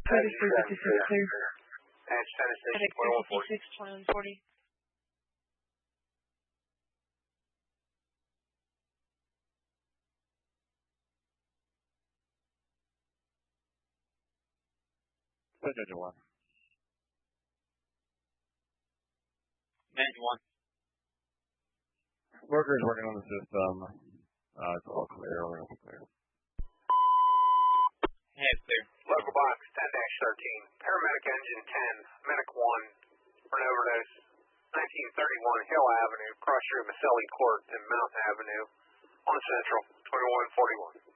Code 356 clear. Edge Center Station, 2140. 2140. Engine 1. Engine 1. Workers working on the system. It's all clear. We're going to clear. Hey, it's clear. Local box 10-13. Paramedic engine 10. Medic 1 for an overdose. 1931 Hill Avenue, cross through Maselli Court and Mountain Avenue on Central, 2141.